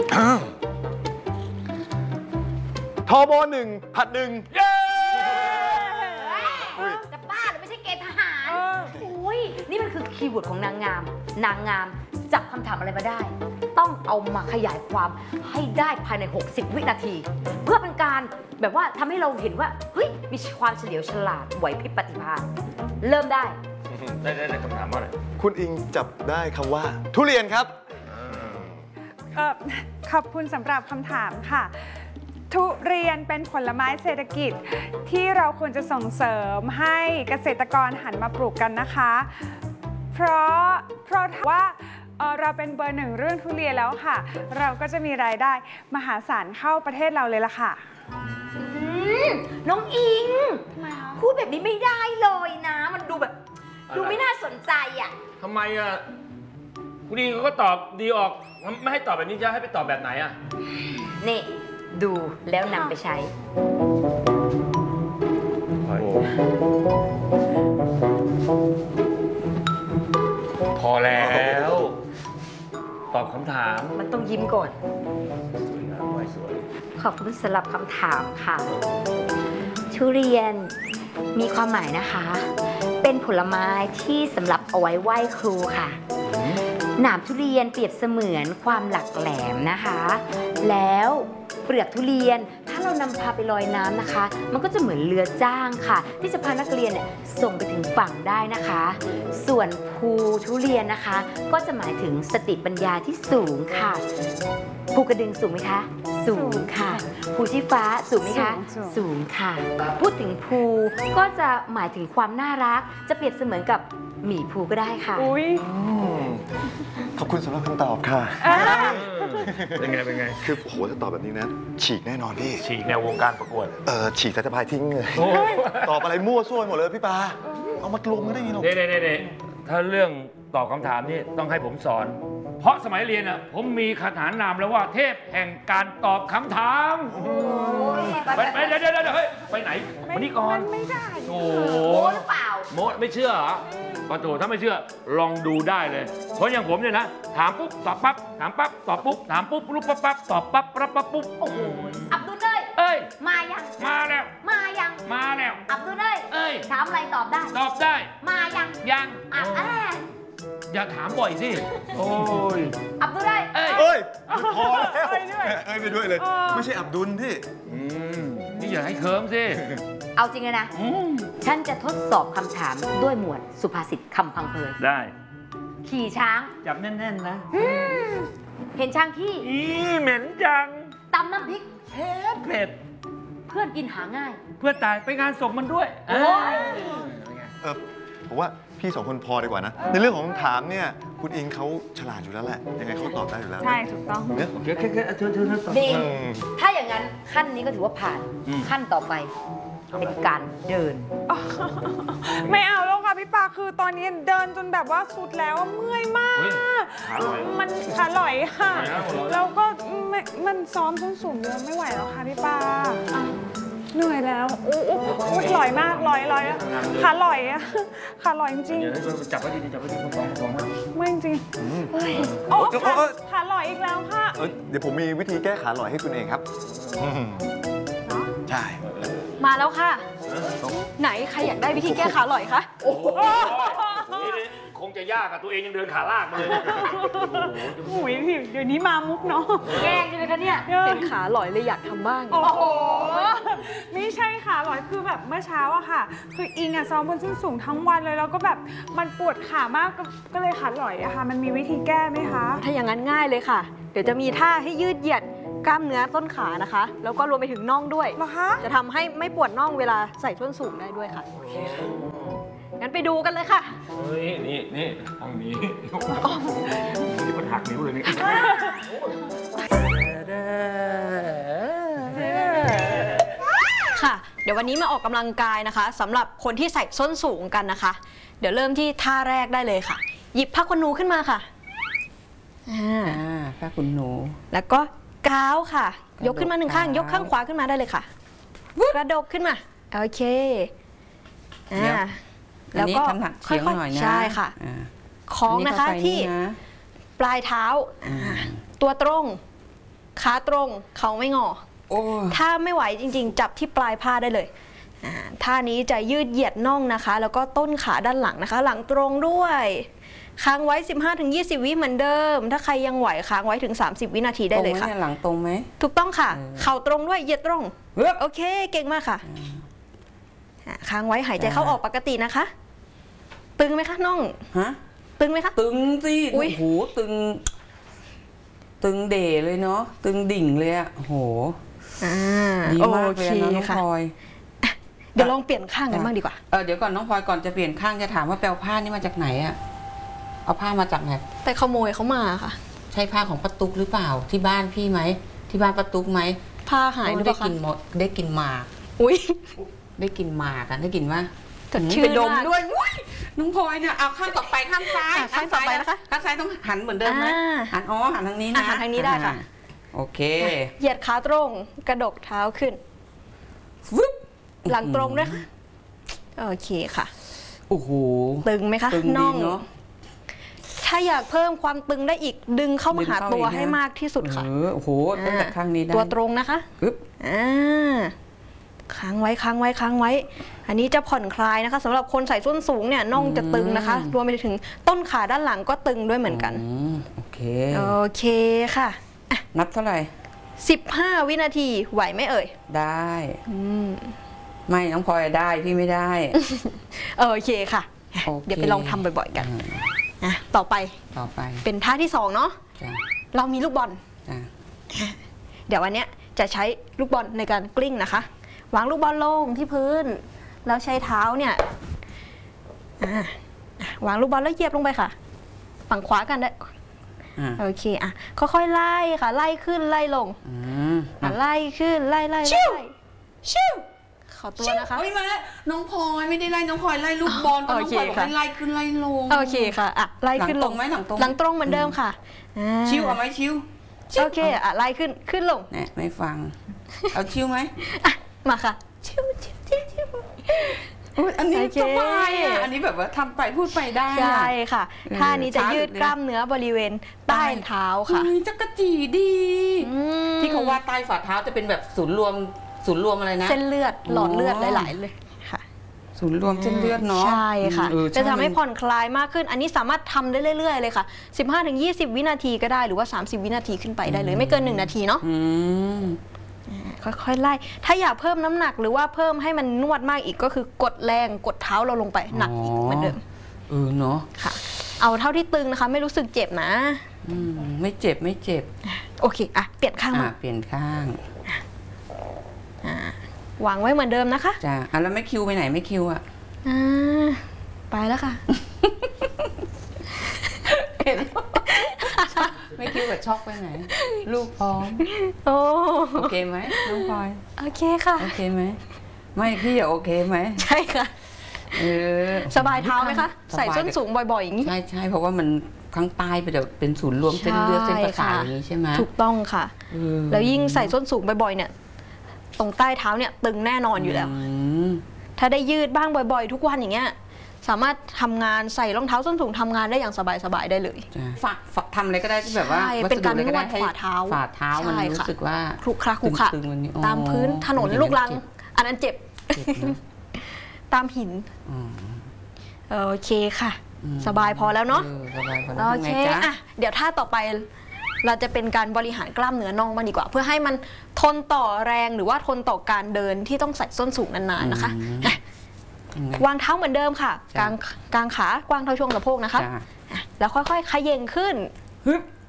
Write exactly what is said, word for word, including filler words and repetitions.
ทบหนึ่งผัดหนึ่งเย้จะบ้าหรือไม่ใช่เกณฑ์ทหารอุ้ยนี่มันคือคีย์เวิร์ดของนางงามนางงามจับคำถามอะไรมาได้ต้องเอามาขยายความให้ได้ภายในหกสิบวินาทีเพื่อเป็นการแบบว่าทำให้เราเห็นว่าเฮ้ยมีความเฉลียวฉลาดไหวพริบปฏิภาณเริ่มได้ได้ได้คำถามว่าอะไรคุณอิงจับได้คำว่าทุเรียนครับขอบคุณสำหรับคำถามค่ะทุเรียนเป็นผลไม้เศรษฐกิจที่เราควรจะส่งเสริมให้เกษตรกรหันมาปลูกกันนะคะเพราะเพราะว่าเราเป็นเบอร์หนึ่งเรื่องทุเรียนแล้วค่ะเราก็จะมีรายได้มหาศาลเข้าประเทศเราเลยล่ะค่ะน้องอิงพูดแบบนี้ไม่ได้เลยนะมันดูแบบดูไม่น่าสนใจอ่ะทำไมอ่ะคุณดีเขาก็ตอบดีออกไม่ให้ตอบแบบนี้จะให้ไปตอบแบบไหนอ่ะนี่ดูแล้วนำไปใช้พอแล้วตอบคำถามมันต้องยิ้มก่อนสวยนะไม่สวยขอบคุณสำหรับคำถามค่ะทุเรียนมีความหมายนะคะเป็นผลไม้ที่สำหรับเอาไว้ไหว้ครูค่ะหนามทุเรียนเปรียบเสมือนความหลักแหลมนะคะแล้วเปลือกทุเรียนถ้าเรานำพาไปลอยน้ำนะคะมันก็จะเหมือนเรือจ้างค่ะที่จะพานักเรียนเนี่ยส่งไปถึงฝั่งได้นะคะส่วนภูทุเรียนนะคะก็จะหมายถึงสติปัญญาที่สูงค่ะภูกระดึงสูงไหมคะสูงค่ะภูชี้ฟ้าสูงไหมคะสูงค่ะพูดถึงภูก็จะหมายถึงความน่ารักจะเปรียบเสมือนกับหมีภูก็ได้ค่ะขอบคุณสำหรับคำตอบค่ะเป็นไงเป็นไงคือโหถ้าตอบแบบนี้นะฉีกแน่นอนพี่ฉีกแนววงการประกวดเออฉีกสายสะพายทิ้งเลยตอบอะไรมั่วซั่วหมดเลยพี่ปาเอามาลงก็ได้ยังไงหรอเน่เน่เน่ถ้าเรื่องตอบคำถามนี่ต้องให้ผมสอนเพราะสมัยเรียนอ่ะผมมีขนานนามแล้วว่าเทพแห่งการตอบคำถามไปไปเดี๋ยวเดี๋ยวเดี๋ยวเฮ้ยไปไหนวันนี้ก่อนไม่ได้โอ้โม้หรือเปล่าโม้ไม่เชื่อเหรอปะโถถ้าไม่เชื่อลองดูได้เลยเพราะอย่างผมเนี่ยนะถามปุ๊บตอบปั๊บถามปั๊บตอบปุ๊บถามปุ๊บปุ๊บปั๊บปั๊บตอบปั๊บปั๊บปั๊บปุ๊บโอ้โหอับดุลเลยเอ้ยมายังมาแล้วมายังมาแล้วอับดุลเลยเอ้ยถามอะไรตอบได้ตอบได้มายังยังอ่ะแอ่อย่าถามบ่อยสิโอ้ยอับดุลเลยเอ้ยเอ้ยพอแล้วเอ้ยไปด้วยเลยไม่ใช่อับดุลพี่นี่อย่าให้เคิร์มสิเอาจริงเลยนะฉันจะทดสอบคำถามด้วยหมวดสุภาษิตคำพังเพยได้ขี่ช้างจับแน่นๆนะเห็นช้างขี้อีเหม็นจังตำน้ำพริกเผ็ดเผ็ดเพื่อนกินหาง่ายเพื่อนตายไปงานศพมันด้วยโอ้ยเออผมว่าพี่สองคนพอดีกว่านะในเรื่องของคำถามเนี่ยคุณอิงเขาฉลาดอยู่แล้วแหละยังไงเขาตอบได้อยู่แล้วใช่ถูกต้องเนี่ยโอเคแค่แค่เชิญเชิญตอบดีถ้าอย่างนั้นขั้นนี้ก็ถือว่าผ่านขั้นต่อไปเป็นการเดินไม่เอาแล้วค่ะพี่ปาคือตอนนี้เดินจนแบบว่าสุดแล้วเมื่อยมากมันขาลอยค่ะแล้วก็มันซ้อมส้นสูงเดินไม่ไหวแล้วค่ะพี่ปาเหนื่อยแล้วโอ้โหลอยมากลอยลอยขาลอยอะขาลอยจริงจับไว้ดีจับไว้ดีผมบอกผมไม่จริงโอ้ขาลอยอีกแล้วค่ะเดี๋ยวผมมีวิธีแก้ขาลอยให้คุณเองครับใช่มาแล้วค่ะไหนใครอยากได้วิธีแก้ขาลอยคะโอ้โหคงจะยากอะตัวเองยังเดินขาลากมาเลยโอ้ยเดี๋ยวนี้มามุกเนาะแกล้งใช่ไหมคะเนี่ยเป็นขาลอยเลยอยากทำบ้างโอ้โหไม่ใช่ขาลอยคือแบบเมื่อเช้าอะค่ะคืออิงอะซ้อมบนส้นสูงทั้งวันเลยแล้วก็แบบมันปวดขามากก็เลยขาลอยอะค่ะมันมีวิธีแก้ไหมคะถ้าอย่างนั้นง่ายเลยค่ะเดี๋ยวจะมีท่าให้ยืดเหยียดกล้ามเนื้อต้นขานะคะแล้วก็รวมไปถึงน่องด้วยจะทำให้ไม่ปวดน่องเวลาใส่ส้นสูงได้ด้วยค่ะงั้นไปดูกันเลยค่ะเฮ้ยนี่นี่ทางนี้นี่มันหักนิ้วเลยนี่ค่ะเดี๋ยววันนี้มาออกกำลังกายนะคะสำหรับคนที่ใส่ส้นสูงกันนะคะเดี๋ยวเริ่มที่ท่าแรกได้เลยค่ะหยิบผ้าขนหนูขึ้นมาค่ะอ่าผ้าขนหนูแล้วก็ก้าวค่ะยกขึ้นมาหนึ่งข้างยกข้างขวาขึ้นมาได้เลยค่ะกระดกขึ้นมาโอเคอ่าแล้วก็ค่อยๆใช่ค่ะคล้องนะคะที่ปลายเท้าตัวตรงขาตรงเขาไม่งอโอ้ถ้าไม่ไหวจริงๆ จับที่ปลายผ้าได้เลยอ่าท่านี้จะยืดเหยียดน่องนะคะ แล้วก็ต้นขาด้านหลังนะคะ หลังตรงด้วยค้างไว้ สิบห้าถึงยี่สิบ วิเหมือนเดิม ถ้าใครยังไหวค้างไว้ถึง สามสิบ วินาทีได้เลยค่ะตรงไหมหลังตรงไหมถูกต้องค่ะเออเข่าตรงด้วยเหยียดตรงเฮ้ยโอเคเก่งมากค่ะอ่าค้างไว้หายใจเข้าออกปกตินะคะ ตึงไหมคะน่องฮะตึงไหมคะตึงสิอุ๊โอ้ยโหตึง ตึงเด๋เลยเนาะตึงดิ่งเลยอะโอ้โหอ่าดีมากเลยนะน้องค่ะพลอยเดี๋ยวลองเปลี่ยนข้างกันบ้างดีกว่าเออเดี๋ยวก่อนน้องพลอยก่อนจะเปลี่ยนข้างจะถามว่าแปลผ้านี่มาจากไหนอะเอาผ้ามาจากไหนไปขโมยเขามาค่ะใช่ผ้าของป้าตุ๊กหรือเปล่าที่บ้านพี่ไหมที่บ้านป้าตุ๊กไหมผ้าหายหรือเปได้ล่าคะกินหมดได้กินหมากอุ้ยได้กินหมากอะได้กินว่าสดชื่นไปดมมากด้วยอุ้ยน้องพลอยเนี่ยเอาข้างต่อไปข้างซ้ายอ่ะข้างต่อไปนะคะข้างซ้ายต้องหันเหมือนเดิมไหมอ่าหันอ๋อหันทางนี้นะอ่ะหันทางนี้ได้ค่ะอ่าโอเคเหยียดขาตรงกระดกเท้าขึ้นฟึบหลังตรงด้วยค่ะโอเคค่ะโอ้โหตึงไหมคะตึงน่ดีองเนาะถ้าอยากเพิ่มความตึงได้อีกดึงเข้ามาหาดึงเข้าตัวอีกนะให้มากที่สุดค่ะเออโอ้โหตั้งแต่ข้างนี้ได้ตัวตรงนะคะปึ๊บอ่าค้างไว้ค้างไว้ค้างไว้ อันนี้จะผ่อนคลายนะคะสำหรับคนใส่ส้นสูงเนี่ยน่องจะตึงนะคะ รวมไปถึงต้นขาด้านหลังก็ตึงด้วยเหมือนกันอืมโอเคโอเคค่ะนับเท่าไหร่สิบห้า วินาทีไหวไหมเอ่ยได้อืมไม่น้องพลอยได้พี่ไม่ได้โอเคค่ะโอเคเดี๋ยวไปลองทำบ่อยๆกันอืมอ่ะต่อไปต่อไปเป็นท่าที่สองเนาะจ้ะเรามีลูกบอลจ้ะเดี๋ยววันเนี้ยจะใช้ลูกบอลในการกลิ้งนะคะ วางลูกบอลลงที่พื้น แล้วใช้เท้าเนี่ยอ่ะอ่ะวางลูกบอลแล้วเหยียบลงไปค่ะ ฝั่งขวากันได้อ่ะโอเคอ่ะค่อยๆไล่ค่ะ ไล่ขึ้นไล่ลงอืมอ่ะไล่ขึ้นไล่ไล่ไล่ชิวขอตัวนะคะเฮ้ยมาแล้วน้องพลอยไม่ได้ไล่น้องพลอยไล่ลูกบอลก็น้องพลอยบอกให้ไล่ขึ้นไล่ลงโอเคค่ะอ่ะไล่ขึ้นลงหลังตรงไหมหลังตรงหลังตรงเหมือนเดิมค่ะอ่าชิวเอาไหมชิวโอเคอ่ะไล่ขึ้นขึ้นลงเนี่ยไม่ฟัง เอาชิวไหมอ่ะมาค่ะชิวชิวชิวชิวอุ๊ยอันนี้โอเคสบายอ่ะอันนี้แบบว่าทำไปพูดไปได้อะใช่ค่ะเออท่านี้จะยืดช้าหรือเร็วกล้ามเนื้อบริเวณใต้เท้าค่ะอุ๊ยจักรจีดีอืมที่เขาว่าใต้ฝ่าเท้าจะเป็นแบบศูนย์รวมศูนย์รวมอะไรนะเส้นเลือดหลอดเลือดอ๋อหลาย ๆ เลยค่ะศูนย์รวมเส้นเลือดเนาะใช่ค่ะเออจะทำให้ช่ผ่อนคลายมากขึ้น อันนี้สามารถทำได้เรื่อย ๆ เลยค่ะ สิบห้าถึงยี่สิบ วินาทีก็ได้หรือว่า สามสิบ วินาทีขึ้นไปได้เลย ไม่เกินหนึ่งนาทีเนาะอืมค่อยๆไล่ถ้าอยากเพิ่มน้ำหนักหรือว่าเพิ่มให้มันนวดมากอีกก็คือกดแรงกดเท้าเราลงไปหนักอีกเหมือนเดิมเออเนาะค่ะ เอาเท่าที่ตึงนะคะ ไม่รู้สึกเจ็บนะอืมไม่เจ็บไม่เจ็บโอเคอ่ะเปลี่ยนข้างอ่ะมาเปลี่ยนข้างอ่าวางไว้เหมือนเดิมนะคะจ้ะอ่ะแล้วไม่คิวไปไหนไม่คิวอ่ะอ่าไปแล้วค่ะเห็นไม่คิวกับช็อกไปไหน ลูกพร้อมโอ้โอเคไหมน้องพลอยโอเคค่ะโอเคไหมไม่พี่อย่าโอเคไหมใช่ค่ะเออสบายเท้าไหมคะสบายใส่ส้นสูงบ่อยๆอย่างนี้ใช่ใช่เพราะว่ามันข้างใต้ไปจะเป็นศูนย์รวมเส้นเลือดเส้นประสาทอย่างนี้ใช่ไหมถูกต้องค่ะเออแล้วยิ่งใส่ส้นสูงบ่อยๆเนี่ย ตรงใต้เท้าเนี่ยตึงแน่นอนอยู่แล้วมถ้าได้ยืดบ้างบ่อยๆ ทุกวันอย่างเงี้ย สามารถทำงานใส่รองเท้าส้นสูงทำงานได้อย่างสบายๆได้เลยจ้ะฝากฝากทำอะไรก็ได้ที่แบบว่าใช่วัเป็นสดุการอะไรก็ได้นวดให้ฝ่าเท้าฝ่าเท้ามันใช่รู้ค่ะสึกว่าคลุกคลักคลุกคลักตึงๆวันนี้อ๋อตามพื้นถนนลูกรัง อันนั้นเจ็บเจ็บนะตามหินอ๋อโอเคค่ะอืมสบายพอแล้วเนาะออสบายพอแล้วโอทำเคไงจ๊ะอ่ะเดี๋ยวท่าต่อไปเราจะเป็นการบริหารกล้ามเนื้อน่องมางดีกว่า เพื่อให้มันทนต่อแรงหรือว่าทนต่อการเดินที่ต้องใส่ส้นสูงนานๆนะคะอืมอ่ะทำไงวางเท้าเหมือนเดิมค่ะจ้ะกางกางขากวางเท่าช่วงสะโพกนะคะจ้ะอ่ะแล้วค่อยๆเขย่งขึ้นฮึบ